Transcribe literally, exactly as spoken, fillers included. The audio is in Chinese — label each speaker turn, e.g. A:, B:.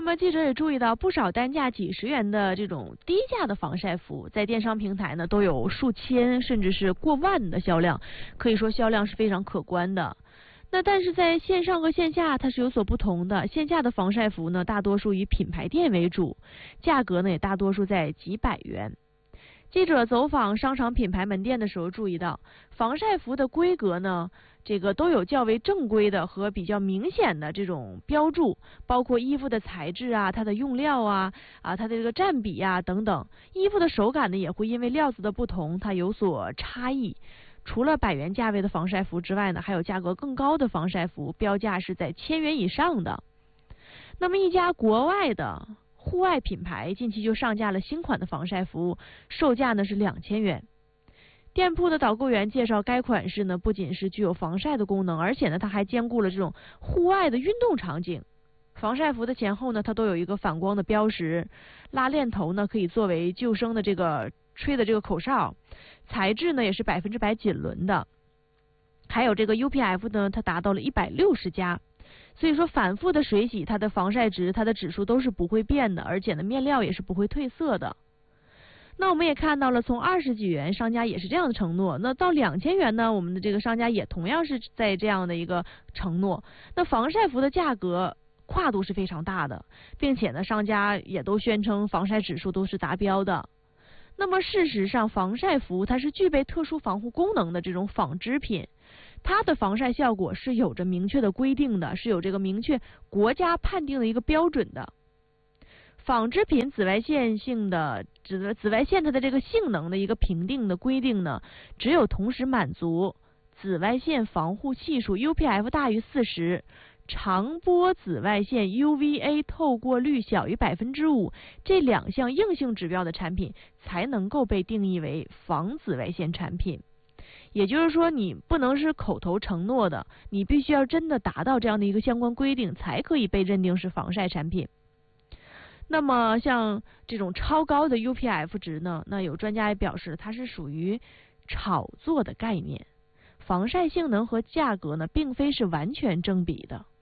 A: 么记者也注意到，不少单价几十元的这种低价的防晒服，在电商平台呢都有数千甚至是过万的销量，可以说销量是非常可观的。那但是在线上和线下它是有所不同的，线下的防晒服呢大多数以品牌店为主，价格呢也大多数在几百元。记者走访商场品牌门店的时候注意到，防晒服的规格呢，这个都有较为正规的和比较明显的这种标注，包括衣服的材质啊、它的用料啊、啊它的这个占比啊等等。衣服的手感呢，也会因为料子的不同，它有所差异。除了百元价位的防晒服之外呢，还有价格更高的防晒服，标价是在千元以上的。那么一家国外的户外品牌近期就上架了新款的防晒服，售价呢是两千元。店铺的导购员介绍，该款式呢不仅是具有防晒的功能，而且呢它还兼顾了这种户外的运动场景。防晒服的前后呢，它都有一个反光的标识，拉链头呢可以作为救生的这个吹的这个口哨，材质呢也是百分之百锦纶的，还有这个 U P F 呢，它达到了一百六十加。所以说反复的水洗，它的防晒值、它的指数都是不会变的，而且呢面料也是不会褪色的。那我们也看到了，从二十几元商家也是这样的承诺，那到两千元呢，我们的这个商家也同样是在这样的一个承诺。那防晒服的价格跨度是非常大的，并且呢商家也都宣称防晒指数都是达标的。那么事实上，防晒服它是具备特殊防护功能的这种纺织品，它的防晒效果是有着明确的规定的，是有这个明确国家判定的一个标准的。纺织品紫外线性的紫紫外线它的这个性能的一个评定的规定呢，只有同时满足紫外线防护系数 U P F 大于四十，长波紫外线 U V A 透过率小于百分之五这两项硬性指标的产品才能够被定义为防紫外线产品。也就是说，你不能是口头承诺的，你必须要真的达到这样的一个相关规定，才可以被认定是防晒产品。那么像这种超高的 U P F 值呢，那有专家也表示它是属于炒作的概念，防晒性能和价格呢并非是完全正比的。